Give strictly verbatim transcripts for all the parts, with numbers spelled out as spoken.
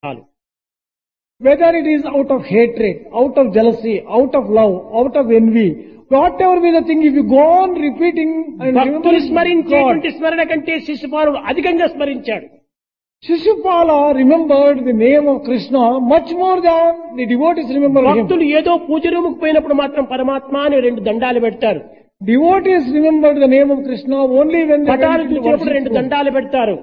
Whether it is out of hatred, out of jealousy, out of love, out of envy, whatever be the thing, if you go on repeating and భక్తులు remembering God, స్మరించేటువంటి స్మరణ కంటే శిశుపాలుడు అధికంగా స్మరించాడు. Shishupala remembered the name of Krishna much more than the devotees remember him. భక్తులు ఏదో పూజ రూముకు పోయినప్పుడు మాత్రం పరమాత్మ అని రెండు దండాలు పెడతారు. Devotees remembered the name of Krishna only when they పటాలు went to the చూసినప్పుడు worship రెండు room. దండాలు పెడతారు.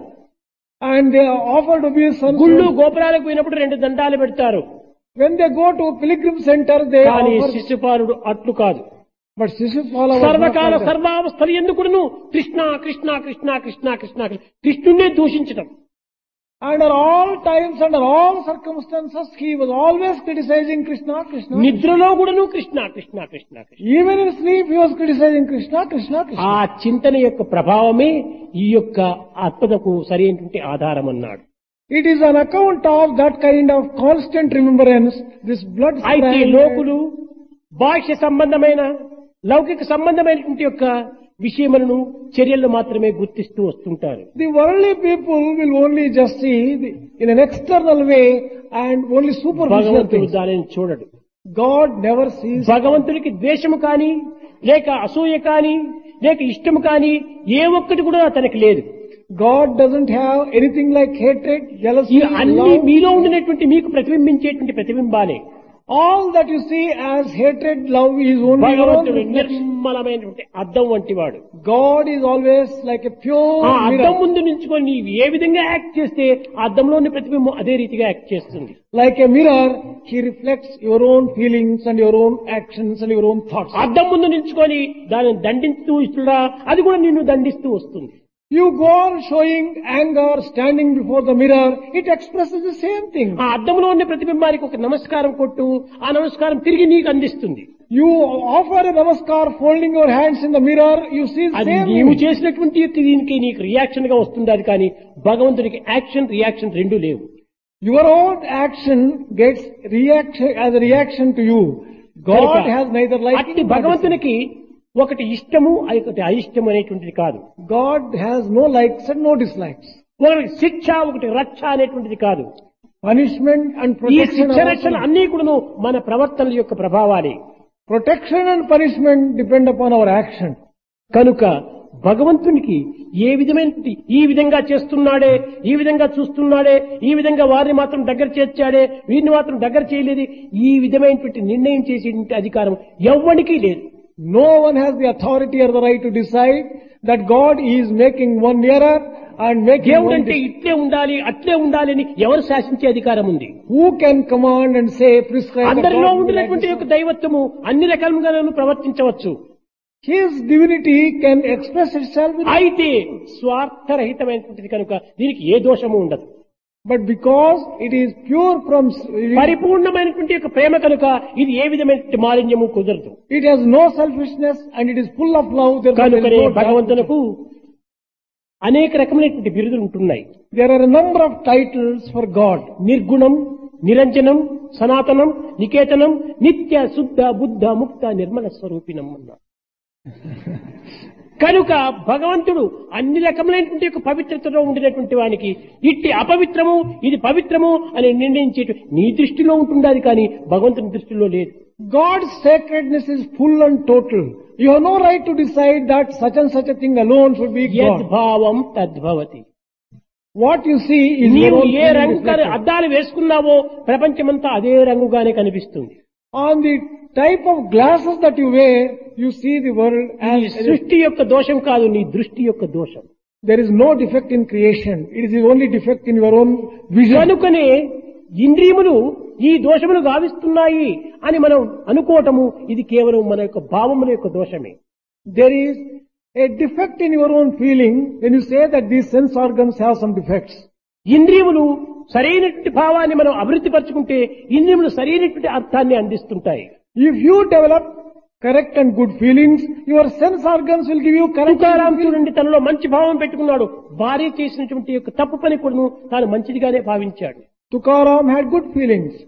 And they offered obeisance. గుళ్ళు గోపురాలకు పోయినప్పుడు రెండు దండాలు పెడతారు. When they go to pilgrim center, they కానీ offer. శిశుపాలుడు అట్లు కాదు. But Shishupala was not సర్వకాల like that. సర్వావస్థలు ఎందుకును కృష్ణ కృష్ణ కృష్ణ కృష్ణ కృష్ణ కృష్ణుణ్ణే దూషించడం. Under all times, under all circumstances, he was always criticizing Krishna, Krishna. నిద్రలో కూడాను Krishna Krishna Krishna Krishna. Even in sleep, he was criticizing Krishna, Krishna, Krishna. ఆ చింతన యొక్క ప్రభావమే ఈ యొక్క ఆత్మకు సరైనటువంటి ఆధారం అన్నాడు. It is on account of that kind of constant remembrance, this blood అయితే strain- లోకులు బాహ్య సంబంధమైన లౌకిక సంబంధమైనటువంటి యొక్క విషయములను చర్యలను మాత్రమే గుర్తిస్తూ వస్తుంటారు. The worldly people will only just see the, in an external way and only superficial భగవంతుడు things. దానిని చూడడు. God never sees. భగవంతుడికి ద్వేషము కాని లేక అసూయ కాని లేక ఇష్టము కాని ఏ ఒక్కటి కూడా అతనికి లేదు. God doesn't have anything like hatred, jealousy, ఈ అన్ని love. మీలో ఉండినటువంటి మీకు ప్రతిబింబించేటువంటి ప్రతిబింబాలే. All that you see as hatred, love is only your own భగవంతుడు reflection. నిర్మలమైనటువంటి అద్దం వంటి వాడు. God is always like a pure ఆ అద్దం mirror. ముందు నించుకొని నీవు ఏ విధంగా యాక్ట్ చేస్తే ఆ అద్దంలోని ప్రతిబింబం అదే రీతిగా యాక్ట్ చేస్తుంది. Like a mirror, he reflects your own feelings and your own actions and your own thoughts. అద్దం ముందు నించుకొని దానిని దండిస్తూ ఇస్తున్నా అది కూడా నిన్ను దండిస్తూ వస్తుంది. You go on showing anger, standing before the mirror, it expresses the same thing. ఆ అద్దంలో ఉన్న ప్రతిబింబానికి ఒక నమస్కారం కొట్టు, ఆ నమస్కారం తిరిగి నీకు అందిస్తుంది. You offer a namaskar, folding your hands in the mirror, you see the అది same నీవు thing. చేసినటువంటి దీనికి నీకు రియాక్షన్ గా వస్తుంది. అది కానీ భగవంతుడికి యాక్షన్ రియాక్షన్ రెండు లేవు. Your own action gets reaction as a reaction to you. God has neither అట్టి liking nor భగవంతునికి ఒకటి ఇష్టము ఒకటి అయిష్టము అనేటువంటిది కాదు. disliking. God has no likes and no dislikes. ఒకటి శిక్ష ఒకటి రక్ష అనేటువంటిది కాదు. Punishment and ఈ protection శిక్ష are రక్షణ also- అన్ని కూడాను మన ప్రవర్తనల యొక్క ప్రభావాలే. Protection and punishment depend upon our action. కనుక భగవంతునికి ఏ విధమైనటువంటి ఈ విధంగా చేస్తున్నాడే, ఈ విధంగా చూస్తున్నాడే, ఈ విధంగా వారిని మాత్రం దగ్గర చేర్చాడే, వీరిని మాత్రం దగ్గర చేయలేదు, ఈ విధమైనటువంటి నిర్ణయం చేసేటువంటి అధికారం ఎవ్వడికి లేదు. No one has the authority or the right to decide that God is making one nearer and making దేవుడు one అంటే dis- ఇట్లే ఉండాలి అట్లే ఉండాలి అని ఎవరు శాసించే అధికారం ఉంది? Who can command and say, prescribe that అందరిలో God will be like ఉండినటువంటి this? యొక్క దైవత్వము అన్ని రకాలుగా ప్రవర్తించవచ్చు. His divinity can express itself in, అయితే స్వార్థరహితమైనటువంటిది కనుక దీనికి ఏ దోషము ఉండదు. but because it is pure from, s- పరిపూర్ణమైనటువంటి యొక్క ప్రేమ కనుక ఇది ఏ విధమైన మాలిన్యము కుదరదు. it has no selfishness and it is full of love. Therefore, there కనుకనే is no dark. భగవంతునకు అనేక రకమైనటువంటి బిరుదులు ఉంటున్నాయి. There are a number of titles for God. నిర్గుణం, నిరంజనం, సనాతనం, నికేతనం, నిత్య శుద్ధ బుద్ధ ముక్త నిర్మల స్వరూపిణం అన్నారు. కనుక భగవంతుడు అన్ని రకములైనటువంటి యొక్క పవిత్రతలో ఉండినటువంటి వానికి ఇట్టి అపవిత్రము ఇది పవిత్రము అని నిర్ణయించే నీ దృష్టిలో ఉంటుండాలి కానీ భగవంతుని దృష్టిలో లేదు. God's sacredness is full and total. You have no right to decide that such and such a thing alone should be God. యద్భావం తద్భవతి. What you see is your నీవు own ఏ feeling రంగు reflected. అద్దాలు వేసుకున్నావో ప్రపంచమంతా అదే రంగుగానే కనిపిస్తుంది. On the type of glasses that you wear, you see the world ఈ as సృష్టి యొక్క దోషం కాదు, నీ దృష్టి యొక్క దోషం. there is no defect in creation. It is the only defect in your own vision. కనుకనే ఇంద్రియములు ఈ దోషములు గావిస్తున్నాయి అని మనం అనుకోవటము ఇది కేవలం మన యొక్క భావముల యొక్క దోషమే. There is a defect in your own feeling when you say that these sense organs have some defects. ఇంద్రియములు సరైనటువంటి భావాన్ని మనం అభివృద్ధి పరచుకుంటే ఇంద్రియములు సరైనటువంటి అర్థాన్ని అందిస్తుంటాయి. If you develop correct and good feelings, your sense organs will give you correct and Tukaram good feelings. చూడండి, తనలో మంచి భావం పెట్టుకున్నాడు. భార్య చేసినటువంటి యొక్క తప్పు పని కూడా తాను మంచిదిగానే భావించాడు. Tukaram had good feelings.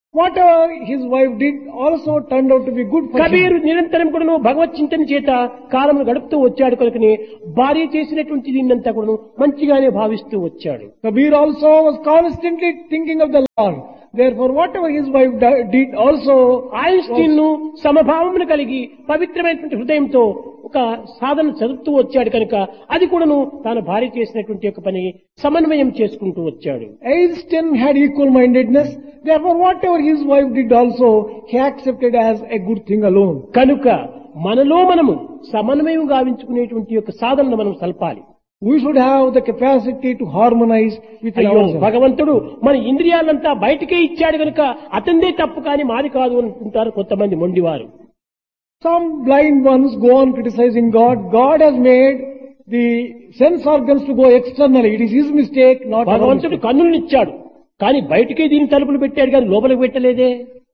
Whatever his wife did also turned out to be good for him. Kabir నిరంతరం కూడాను భగవత్ చింతన చేత కాలం గడుపుతూ వచ్చాడు కనుకనే భార్య చేసినటువంటి దీన్నంతా కూడాను మంచిగానే భావిస్తూ వచ్చాడు. Kabir also was constantly thinking of the Lord. Therefore, whatever his wife di- did also, Einstein ను సమభావమును కలిగి పవిత్రమైనటువంటి హృదయంతో ఒక సాధన చదువుతూ వచ్చాడు కనుక అది కూడాను తాను భార్య చేసినటువంటి ఒక పని సమన్వయం చేసుకుంటూ వచ్చాడు. Einstein had equal mindedness. Therefore, whatever his wife did also, he accepted as a good thing alone. కనుక మనలో మనము సమన్వయం గావించుకునేటువంటి యొక్క సాధనను మనం సల్పాలి. We should have the capacity to harmonize with అయ్యో ourselves. భగవంతుడు మన ఇంద్రియాలంతా బయటకే ఇచ్చాడు కనుక అతందే తప్పు కాని మాది కాదు అనుకుంటారు కొంతమంది మొండివారు. Some blind ones go on criticizing God. God has made the sense organs to go externally. It is his mistake, not our భగవంతుడు mistake. కన్నులను ఇచ్చాడు కానీ బయటకే దీని తలుపులు పెట్టాడు కానీ లోపలికి పెట్టలేదే.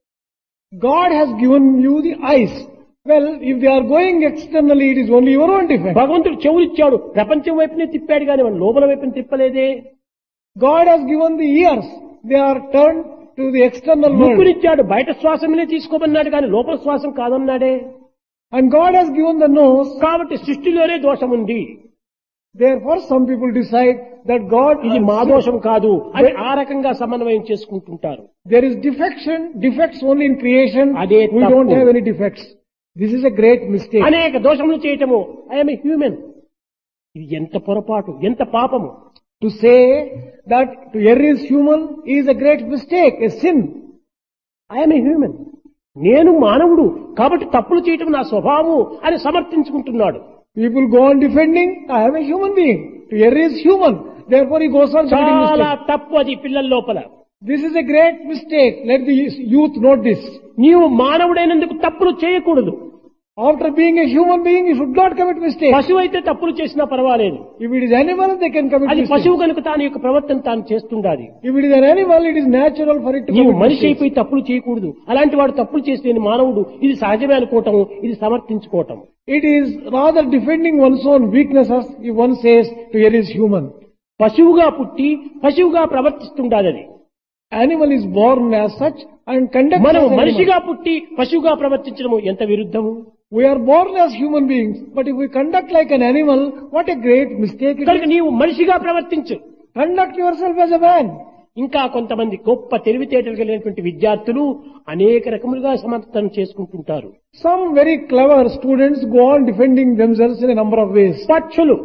God has given you the eyes. Well, if they are going externally, it is only your own defect. భగవంతుడు చెవులు ఇచ్చాడు ప్రపంచం వైపునే తిప్పాడు కానీ మన లోపల వైపునే తిప్పలేదే. God has given the ears. They are turned to the external world. ముక్కునిచ్చాడు బయట శ్వాసమునే తీసుకోమన్నాడు కానీ లోపల శ్వాసం కాదన్నాడే. And God has given the nose. కాబట్టి సృష్టిలోనే దోషం ఉంది. Therefore, some people decide that God ఇది మా దోషం కాదు అని ఆ రకంగా సమన్వయం చేసుకుంటుంటారు. there is defection, defects only in creation. అదే We తప్పు. don't have any defects. This is a great mistake. అనేక దోషములు చేయటము ఐఎమ్ ఏ హ్యూమన్. ఇది ఎంత పొరపాటు ఎంత పాపము. To say that to err is human is a great mistake, a sin. I'm a human. నేను మానవుడు కాబట్టి తప్పులు చేయటం నా స్వభావము అని సమర్థించుకుంటున్నాడు. People go on defending, I am a human being. To err is human. Therefore he goes on committing చాలా mistakes. తప్పు అది పిల్లల లోపల. This is a great mistake. Let the youth note this. నీవు మానవుడైనందుకు తప్పులు చేయకూడదు. After being a human being, you should not commit mistakes. పశువు అయితే తప్పులు చేసినా పర్వాలేదు. If it is animal, they can commit అది mistakes. పశువు కనుక తాను యొక్క ప్రవర్తన తాను చేస్తుండాలి. If it is an animal, it is natural for it to నీవు commit మనిషి mistakes. అయిపోయి తప్పులు చేయకూడదు. అలాంటి వాడు తప్పులు చేస్తే నేను మానవుడు ఇది సహజమే అనుకోవటం ఇది సమర్థించుకోవటం. It is rather defending one's own weaknesses if one says to err is human. పశువుగా పుట్టి పశువుగా ప్రవర్తిస్తుండాలి అది. Animal is born as such and conducts మనం as an animal. మనిషిగా పుట్టి పశువుగా ప్రవర్తించడం ఎంత విరుద్ధము. We are born as human beings, but if we conduct like an animal, what a great mistake it కనుక is. నీవు మనిషిగా ప్రవర్తించు. Conduct yourself as a man. ఇంకా కొంతమంది గొప్ప తెలివితేటలు కలిగినటువంటి విద్యార్థులు అనేక రకములుగా సమర్థన చేసుకుంటుంటారు. Some very clever students go on defending themselves in a number of ways. పక్షులు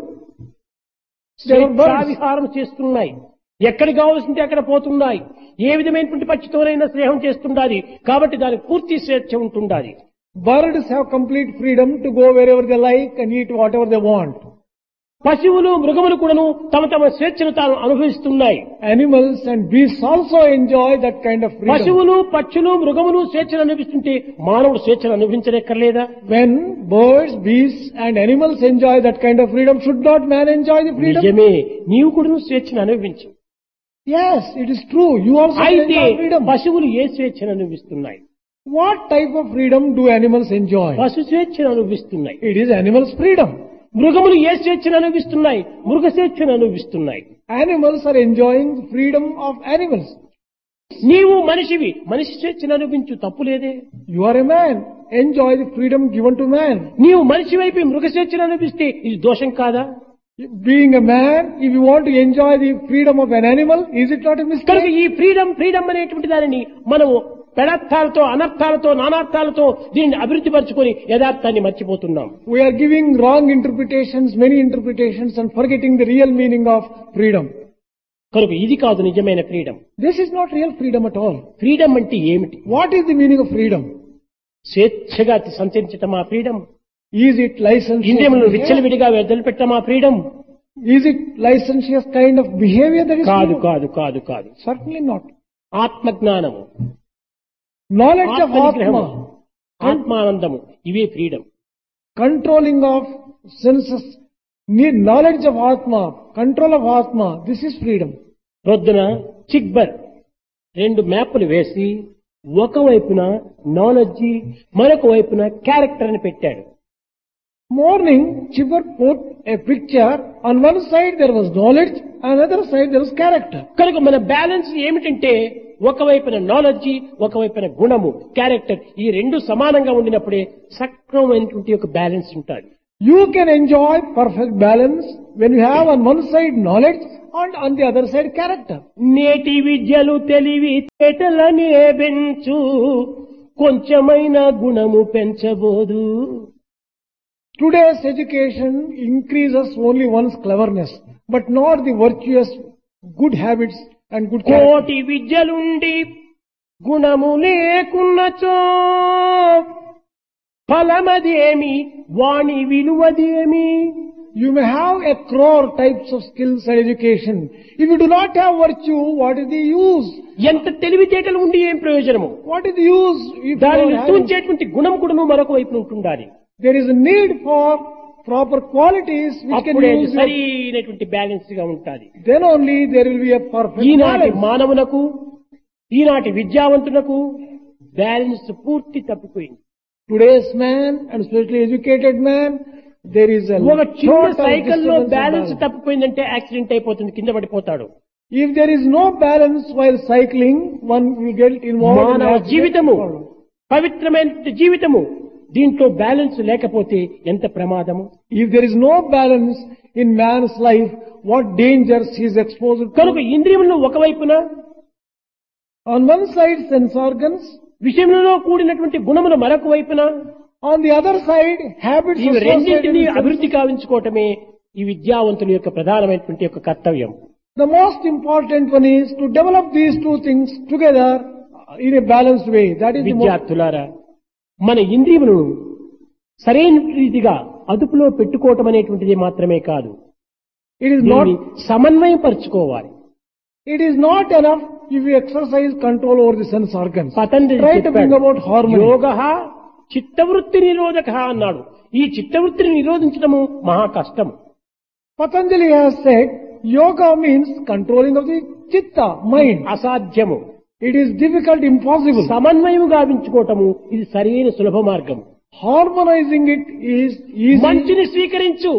There are birds. విహారం చేస్తున్నాయి. ఎక్కడికి కావాల్సింటే అక్కడ పోతున్నాయి. ఏ విధమైనటువంటి పక్షితోనైనా స్నేహం చేస్తుండాలి కాబట్టి దానికి పూర్తి స్వేచ్ఛ ఉంటుండాలి. Birds have complete freedom to go wherever they like and eat whatever they want. పశువులు మృగములు కూడాను తమ తమ స్వేచ్ఛను తాను అనుభవిస్తున్నాయి. Animals and beasts also enjoy that kind of freedom. పశువులు పక్షులు మృగములు స్వేచ్ఛను అనుభవిస్తుంటే మానవుడు స్వేచ్ఛను అనుభవించనక్కర్లేదా? When birds, beasts and animals enjoy that kind of freedom, should not man enjoy the freedom? నిజమే, నీవు కూడా స్వేచ్ఛను అనుభవించు. Yes, it is true. You also అయితే enjoy freedom. పశువులు ఏ స్వేచ్ఛను అనుభవిస్తున్నాయి? What type of freedom do animals enjoy? పశు స్వేచ్ఛను అనుభవిస్తున్నాయి. It is animals' freedom. మృగములు ఏ స్వేచ్ఛను అనుభవిస్తున్నాయి? మృగ స్వేచ్ఛను అనుభవిస్తున్నాయి. Animals are enjoying the freedom of animals. నీవు మనిషివి, మనిషి స్వేచ్ఛను అనుభవించు, తప్పు లేదే. You are a man. Enjoy the freedom given to man. నీవు మనిషి వైపు మృగ స్వేచ్ఛను అనుభవిస్తే ఇది దోషం కాదా? Being a man, if you want to enjoy the freedom of an animal, is it not a కనుక mistake? ఈ ఫ్రీడమ్ ఫ్రీడమ్ అనేటువంటి దానిని మనము పెడర్థాలతో అనర్థాలతో నానార్థాలతో దీనిని అభివృద్ధి పరుచుకొని యథార్థాన్ని మర్చిపోతున్నాం. We are giving wrong interpretations, many interpretations, and forgetting the real meaning of freedom. కనుక ఇది కాదు నిజమైన freedom. This is not real freedom at all. Freedom అంటే ఏమిటి? What is the meaning of freedom? స్వేచ్ఛగా సంచరించటమా ఫ్రీడమ్? Is it licentious? ఇంద్రియములను విచ్చలవిడిగా వదిలిపెట్టమా freedom? Is it licentious kind of behavior that is కాదు freedom? కాదు కాదు కాదు. Certainly not. ఆత్మజ్ఞానము, Knowledge of ఆత్మనిగ్రహము, Atma, ఆత్మానందము ఇవే freedom. controlling of senses, ne- knowledge of Atma, control of Atma, this is freedom. ప్రొద్దున చిక్బర్ రెండు మ్యాప్లు వేసి ఒకవైపున నాలెడ్జి మరొక వైపున క్యారెక్టర్ అని పెట్టాడు. Morning, Chibber put a picture. On one side there was knowledge, on the other side there was character. కనుక మన బ్యాలెన్స్ ఏమిటంటే ఒకవైపున నాలెడ్జి, ఒకవైపున గుణము, క్యారెక్టర్, ఈ రెండు సమానంగా ఉండినప్పుడే సక్రమమైనటువంటి ఒక బ్యాలెన్స్ ఉంటుంది. You can enjoy perfect balance when you have on one side knowledge and on the other side character. నేటి విద్యలు తెలివి తేటలనే పెంచు, కొంచెమైన గుణము పెంచబోదు. Today's education increases only one's cleverness, but not the virtuous good habits and good character. కోటి విద్యలుండి గుణము లేకున్నచో ఫలమదేమి, వాణి విలువదేమి. You may have a crore types of skills and education. If you do not have virtue, what is the use? ఎంత తెలివితేటలు ఉండి ఏం ప్రయోజనము? What is the use? If you దానిని don't have- తూంచేటువంటి గుణం కూడాను మరొక వైపు ఉంటుండాలి. There is a need for proper qualities which can అప్పుడే use. సరైనటువంటి బ్యాలెన్స్ గా ఉంటుంది. Then only there will be a perfect ఈనాటి balance. మానవునకు, ఈనాటి విద్యావంతునకు బ్యాలెన్స్ పూర్తి తప్పిపోయింది. Today's man and especially educated man, there is a ఒక చిన్న total సైకిల్ లో disturbance of balance balance. తప్పిపోయిందంటే accident అయిపోతుంది, కింద పడిపోతాడు. If there is no balance while cycling, one will get involved in మానవ accident. జీవితము, పవిత్రమైన జీవితము, దీంట్లో బ్యాలెన్స్ లేకపోతే ఎంత ప్రమాదము. If there is no balance in man's life, what dangers he is exposed to. కనుక ఇంద్రియములను ఒకవైపున, On one side sense organs, విషయంలో కూడినటువంటి గుణములు మరొక వైపున, on the other side habits ఈ associated రెండింటినీ with sense. అభివృద్ధి కావించుకోవటమే ఈ విద్యావంతుల యొక్క ప్రధానమైనటువంటి యొక్క కర్తవ్యం. The most important one is to develop these two things together in a balanced way. That is the most. విద్యార్థులారా, మన ఇంద్రియములను సరైన రీతిగా అదుపులో పెట్టుకోవటం అనేటువంటిది మాత్రమే కాదు, It is దీన్ని not. సమన్వయం పరుచుకోవాలి. It is not enough if you exercise control over the sense organs. Patanjali Try to bring about harmony. యోగ చిత్తవృత్తి నిరోధక అన్నాడు. ఈ చిత్తవృత్తిని నిరోధించడము మహా కష్టం. Patanjali has said yoga means controlling of the chitta, mind. అసాధ్యము. It is difficult, impossible. సమన్వయం గావించుకోవటము ఇది సరైన సులభ మార్గం. Harmonizing it is easy. మంచిని స్వీకరించు,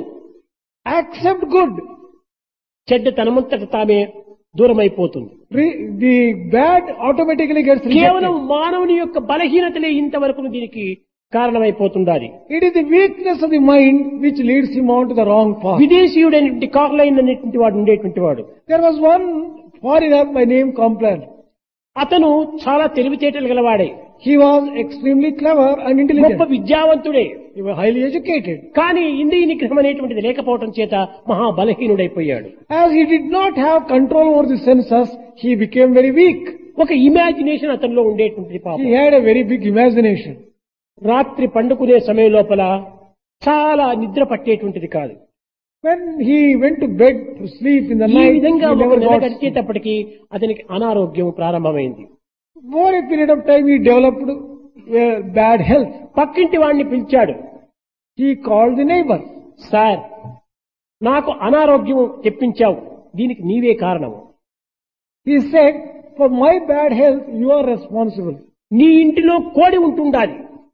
Accept good. చెడ్డ తనమంతట తామే దూరమైపోతుంది. Re- the bad automatically gets కేవలం rejected. మానవుని యొక్క బలహీనతలే ఇంతవరకు దీనికి కారణమైపోతుండాలి. It is the weakness of the mind which leads him on to the wrong path. విదేశీయుడైనటువంటి కార్లైన్ అనేటువంటి వాడు ఉండేటువంటి వాడు. There was one foreigner by name Complan. అతను చాలా తెలివితేటలు గలవాడే, He was extremely clever and గొప్ప intelligent. విద్యావంతుడే. He was highly educated. కానీ ఇంద్రియ నిగ్రహం అనేటువంటిది లేకపోవటం చేత మహాబలహీనుడైపోయాడు. As he did not have control over the senses, he became very weak. ఒక ఇమాజినేషన్ అతనిలో ఉండేటువంటి పాపం. He had a very big imagination. రాత్రి పండుకునే సమయం లోపల చాలా నిద్ర పట్టేటువంటిది కాదు. When he went to bed to sleep in the ఈ night, విధంగా he ఒక never నెల got sleep. గడిచేటప్పటికి అతనికి అనారోగ్యం ప్రారంభమైంది. Over a period of time, he developed a bad health. పక్కింటి వాడిని పిలిచాడు. He called the neighbor. Sir, నాకు అనారోగ్యం తెప్పించావు, దీనికి నీవే కారణము. He said, for my bad health, you are responsible. నీ ఇంటిలో కోడి ఉంటుండాలి.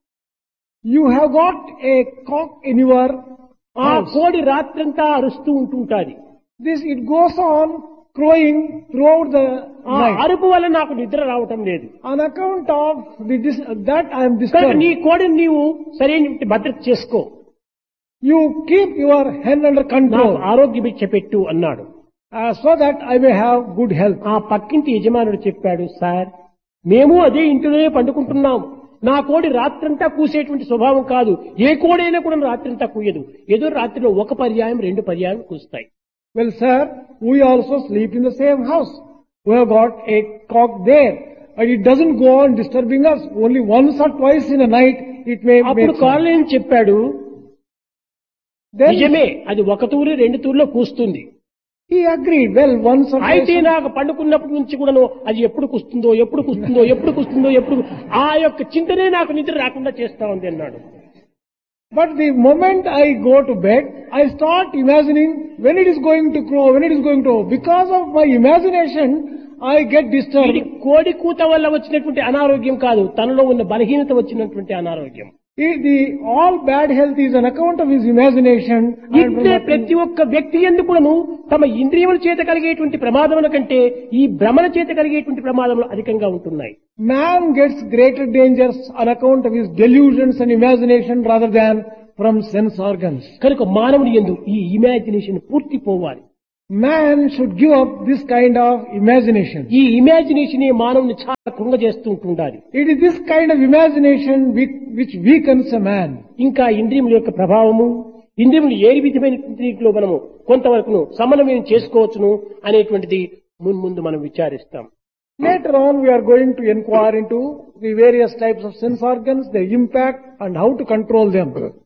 You have got a cock in your ఆ house. కోడి రాత్రంతా అరుస్తూ ఉంటుంటాది. This, it goes on crowing throughout the ఆ night. అరుపు వల్ల నాకు నిద్ర రావటం లేదు. On account of the, this, that I am కనుక disturbed. నీ కోడిని నీవు సరైన భద్రత చేసుకో, You keep your hen under నాకు control ఆరోగ్య భిక్ష పెట్టు అన్నాడు. uh, so that I may have good health. ఆ పక్కింటి యజమానుడు చెప్పాడు, సార్, మేము అదే ఇంటిలోనే పండుకుంటున్నాం. నా కోడి రాత్రంతా కూసేటువంటి స్వభావం కాదు. ఏ కోడైనా కూడా రాత్రంతా కూయదు. ఏదో రాత్రిలో ఒక పర్యాయం రెండు పర్యాయం కూస్తాయి. Well, sir, we also sleep in the same house. We have got a cock there. And it doesn't go on disturbing us. Only once or twice in a night it may అప్పుడు make sound. కాలేం చెప్పాడు, Then నిజమే, అది ఒక తూరి రెండు తూర్లో కూస్తుంది. he agreed. Well, once or అయితే twice. నాకు పండుకున్నప్పటి నుంచి కూడాను అది ఎప్పుడు కుస్తుందో ఎప్పుడు కుస్తుందో ఎప్పుడు కుస్తుందో ఎప్పుడు ఆ యొక్క చింతనే నాకు నిద్ర రాకుండా చేస్తా ఉంది అన్నాడు. But the moment I go to bed, I start imagining when it is going to crow, when it is going to. Because of my imagination, I get ఇది disturbed. కోడి కూత వల్ల వచ్చినటువంటి అనారోగ్యం కాదు, తనలో ఉన్న బలహీనత వచ్చినటువంటి అనారోగ్యం. It- the, all bad health is on account of his imagination. and ఇట్లే from- ప్రతి ఒక్క వ్యక్తి ఎందుకును తమ ఇంద్రియముల చేత కలిగేటువంటి ప్రమాదముల కంటే ఈ భ్రమణ చేత కలిగేటువంటి ప్రమాదములు అధికంగా ఉంటున్నాయి. Man gets greater dangers on account of his delusions and imagination rather than from sense organs. కనుక మానవుని యందు ఈ ఇమాజినేషన్ పూర్తి పోవాలి. Man should give up this kind of imagination. ఈ ఇమాజినేషన్ మానవుని చాలా కృంగజేస్తుంటుండాలి. It is this kind of imagination which, which weakens a man. ఇంకా ఇంద్రియముల యొక్క ప్రభావము, ఇంద్రియములు ఏ విధమైన ఇంద్రియంలో మనము కొంతవరకును సమన్వయం చేసుకోవచ్చును అనేటువంటిది మున్ముందు మనం విచారిస్తాం. Later on we are going to inquire into the various types of sense organs, their impact and how to control them.